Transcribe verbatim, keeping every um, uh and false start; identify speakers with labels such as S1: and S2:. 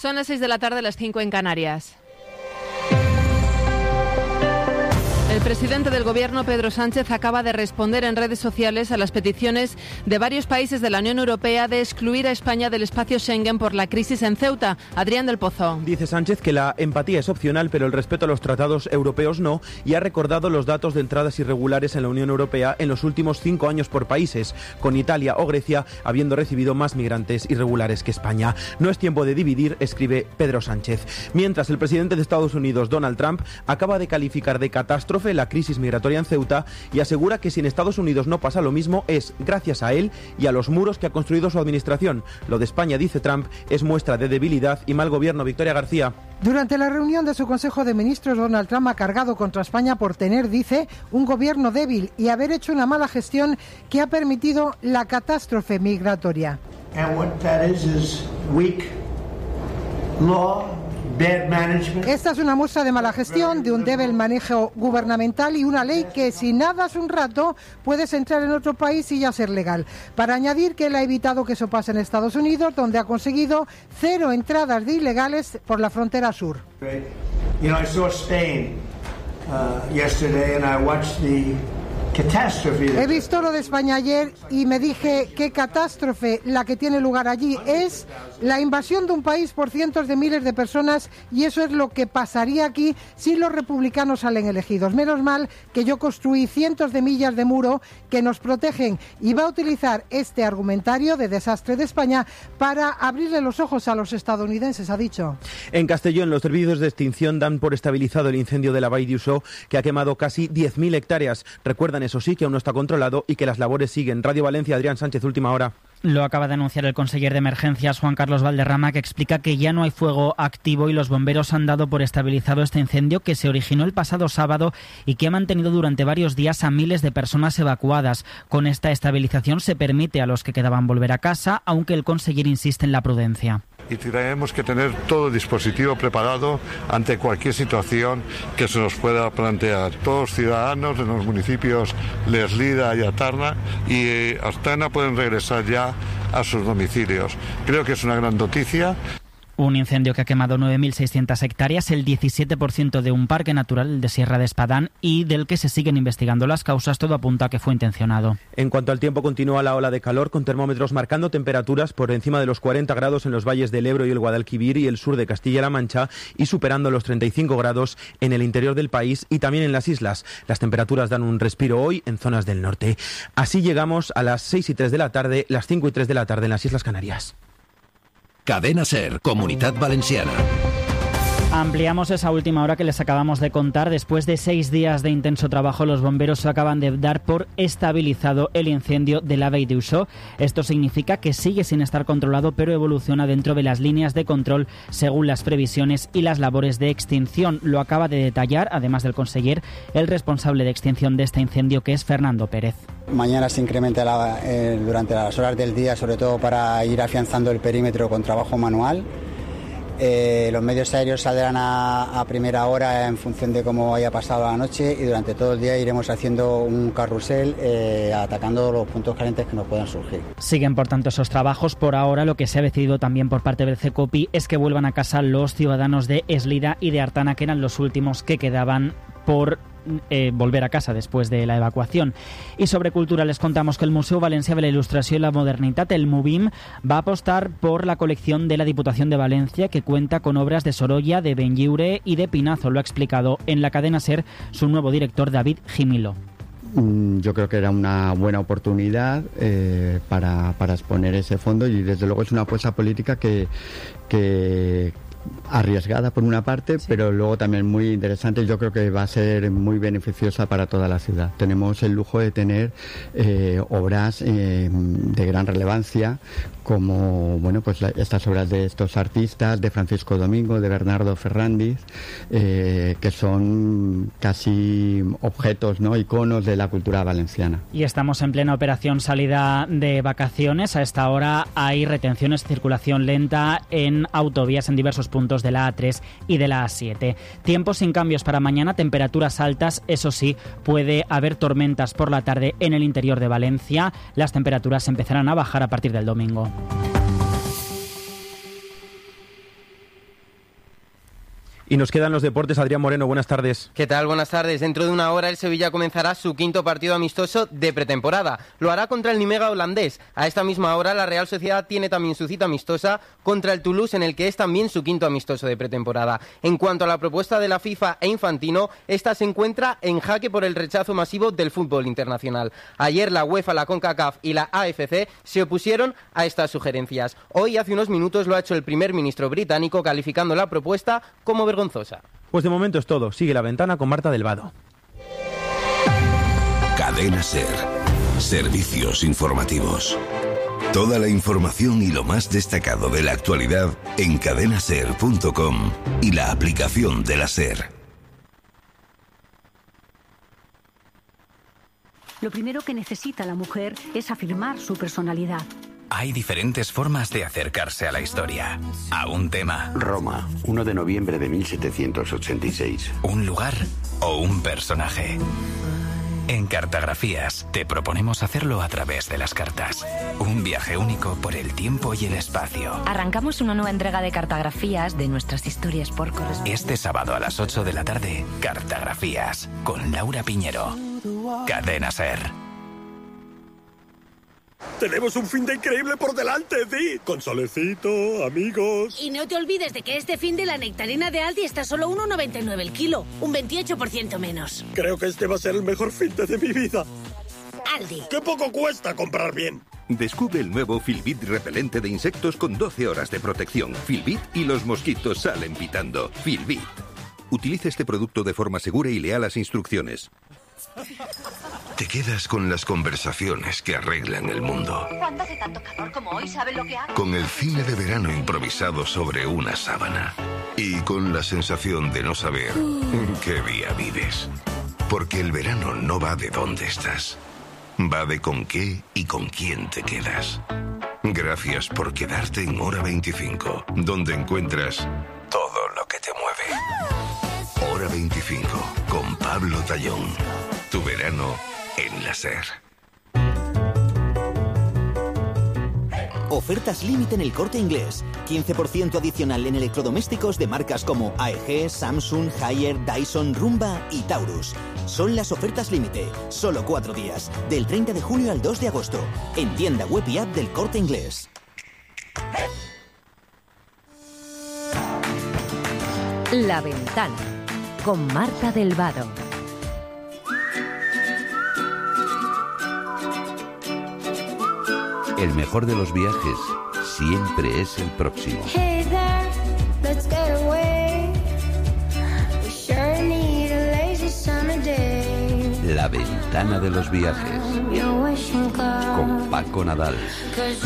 S1: Son las seis de la tarde, las cinco en Canarias. El presidente del Gobierno, Pedro Sánchez, acaba de responder en redes sociales a las peticiones de varios países de la Unión Europea de excluir a España del espacio Schengen por la crisis en Ceuta. Adrián del Pozo.
S2: Dice Sánchez que la empatía es opcional, pero el respeto a los tratados europeos no, y ha recordado los datos de entradas irregulares en la Unión Europea en los últimos cinco años por países, con Italia o Grecia habiendo recibido más migrantes irregulares que España. No es tiempo de dividir, escribe Pedro Sánchez. Mientras, el presidente de Estados Unidos, Donald Trump, acaba de calificar de catástrofe la crisis migratoria en Ceuta y asegura que si en Estados Unidos no pasa lo mismo es gracias a él y a los muros que ha construido su administración. Lo de España, dice Trump, es muestra de debilidad y mal gobierno. Victoria García.
S3: Durante la reunión de su Consejo de Ministros, Donald Trump ha cargado contra España por tener, dice, un gobierno débil y haber hecho una mala gestión que ha permitido la catástrofe migratoria.
S4: And what that is is weak law.
S3: Esta es una muestra de mala gestión, de un débil manejo gubernamental y una ley que si nadas un rato puedes entrar en otro país y ya ser legal. Para añadir que él ha evitado que eso pase en Estados Unidos, donde ha conseguido cero entradas de ilegales por la frontera sur.
S4: You know, I saw Spain uh, yesterday and I watched the
S3: He visto lo de España ayer y me dije qué catástrofe la que tiene lugar allí. Es la invasión de un país por cientos de miles de personas y eso es lo que pasaría aquí si los republicanos salen elegidos. Menos mal que yo construí cientos de millas de muro que nos protegen y va a utilizar este argumentario de desastre de España para abrirle los ojos a los estadounidenses, ha dicho.
S2: En Castellón, los servicios de extinción dan por estabilizado el incendio de la Vall d'Uixó, que ha quemado casi diez mil hectáreas. Recuerdan, eso sí, que aún no está controlado y que las labores siguen. Radio Valencia, Adrián Sánchez, última hora.
S5: Lo acaba de anunciar el conseller de Emergencias, Juan Carlos Valderrama, que explica que ya no hay fuego activo y los bomberos han dado por estabilizado este incendio que se originó el pasado sábado y que ha mantenido durante varios días a miles de personas evacuadas. Con esta estabilización se permite a los que quedaban volver a casa, aunque el conseller insiste en la prudencia.
S6: Y tenemos que tener todo el dispositivo preparado ante cualquier situación que se nos pueda plantear. Todos los ciudadanos de los municipios Leslida y Atarna y Artana pueden regresar ya a sus domicilios. Creo que es una gran noticia.
S5: Un incendio que ha quemado nueve mil seiscientas hectáreas, el diecisiete por ciento de un parque natural de Sierra de Espadán y del que se siguen investigando las causas. Todo apunta a que fue intencionado.
S2: En cuanto al tiempo, continúa la ola de calor con termómetros marcando temperaturas por encima de los cuarenta grados en los valles del Ebro y el Guadalquivir y el sur de Castilla-La Mancha y superando los treinta y cinco grados en el interior del país y también en las islas. Las temperaturas dan un respiro hoy en zonas del norte. Así llegamos a las seis y tres de la tarde, las cinco y tres de la tarde en las Islas Canarias.
S7: Cadena SER, Comunitat Valenciana.
S5: Ampliamos esa última hora que les acabamos de contar. Después de seis días de intenso trabajo, los bomberos acaban de dar por estabilizado el incendio de la Vall d'Uixó. Esto significa que sigue sin estar controlado, pero evoluciona dentro de las líneas de control según las previsiones y las labores de extinción. Lo acaba de detallar, además del conseller, el responsable de extinción de este incendio, que es Fernando Pérez.
S8: Mañana se incrementa la, eh, durante las horas del día, sobre todo para ir afianzando el perímetro con trabajo manual. Eh, los medios aéreos saldrán a, a primera hora en función de cómo haya pasado la noche y durante todo el día iremos haciendo un carrusel eh, atacando los puntos calientes que nos puedan surgir.
S5: Siguen por tanto esos trabajos. Por ahora lo que se ha decidido también por parte del CECOPI es que vuelvan a casa los ciudadanos de Eslida y de Artana, que eran los últimos que quedaban por Eh, volver a casa después de la evacuación. Y sobre cultura les contamos que el Museu Valencià de la Ilustració y la Modernitat, el MUVIM, va a apostar por la colección de la Diputación de Valencia, que cuenta con obras de Sorolla, de Benlliure y de Pinazo. Lo ha explicado en la cadena SER su nuevo director, David Gimilo.
S9: Yo creo que era una buena oportunidad eh, para, para exponer ese fondo y desde luego es una apuesta política que, que arriesgada por una parte, sí, pero luego también muy interesante. Yo creo que va a ser muy beneficiosa para toda la ciudad. Tenemos el lujo de tener eh, obras eh, de gran relevancia, como bueno, pues la, estas obras de estos artistas, de Francisco Domingo, de Bernardo Ferrandiz, eh, que son casi objetos, ¿no?, iconos de la cultura valenciana.
S5: Y estamos en plena operación salida de vacaciones. A esta hora hay retenciones, circulación lenta en autovías en diversos puntos de la A tres y de la A siete. Tiempo sin cambios para mañana, temperaturas altas, eso sí, puede haber tormentas por la tarde en el interior de Valencia. Las temperaturas empezarán a bajar a partir del domingo.
S2: Y nos quedan los deportes. Adrián Moreno, buenas tardes.
S10: ¿Qué tal? Buenas tardes. Dentro de una hora el Sevilla comenzará su quinto partido amistoso de pretemporada. Lo hará contra el Nimega holandés. A esta misma hora la Real Sociedad tiene también su cita amistosa contra el Toulouse, en el que es también su quinto amistoso de pretemporada. En cuanto a la propuesta de la FIFA e Infantino, esta se encuentra en jaque por el rechazo masivo del fútbol internacional. Ayer la UEFA, la CONCACAF y la A F C se opusieron a estas sugerencias. Hoy, hace unos minutos, lo ha hecho el primer ministro británico, calificando la propuesta como vergonzosa.
S2: Pues de momento es todo. Sigue La Ventana con Marta del Vado.
S7: Cadena SER. Servicios informativos. Toda la información y lo más destacado de la actualidad en cadena ser punto com y la aplicación de la SER.
S11: Lo primero que necesita la mujer es afirmar su personalidad.
S12: Hay diferentes formas de acercarse a la historia, a un tema.
S13: Roma, uno de noviembre de mil setecientos ochenta y seis.
S12: Un lugar o un personaje. En Cartografías te proponemos hacerlo a través de las cartas. Un viaje único por el tiempo y el espacio.
S14: Arrancamos una nueva entrega de Cartografías de nuestras historias por correspondencia.
S12: Este sábado a las ocho de la tarde, Cartografías, con Laura Piñero. Cadena SER.
S15: Tenemos un fin de increíble por delante, Di. Con solecito, amigos.
S16: Y no te olvides de que este fin de la nectarina de Aldi está solo uno noventa y nueve el kilo. Un veintiocho por ciento menos.
S15: Creo que este va a ser el mejor fin de mi vida.
S16: Aldi.
S15: ¡Qué poco cuesta comprar bien!
S17: Descubre el nuevo Filbit repelente de insectos con doce horas de protección. Filbit y los mosquitos salen pitando. Filbit. Utilice este producto de forma segura y lea las instrucciones.
S7: Te quedas con las conversaciones que arreglan el mundo.
S18: Cuando hace tanto calor como hoy, ¿saben lo que hago?
S7: Con el cine de verano improvisado sobre una sábana. Y con la sensación de no saber en qué día vives. Porque el verano no va de dónde estás. Va de con qué y con quién te quedas. Gracias por quedarte en Hora veinticinco, donde encuentras todo lo que te mueve. Hora veinticinco, con Pablo Tallón. Tu verano en la SER.
S19: Ofertas límite en El Corte Inglés. quince por ciento adicional en electrodomésticos de marcas como A E G, Samsung, Haier, Dyson, Rumba y Taurus. Son las ofertas límite. Solo cuatro días. Del treinta de junio al dos de agosto. En tienda web y app del Corte Inglés.
S14: La Ventana. Con Marta del Vado.
S20: El mejor de los viajes siempre es el próximo.
S21: Hey there, let's get away. We sure need a lazy summer day.
S20: La Ventana de los viajes. Con Paco Nadal.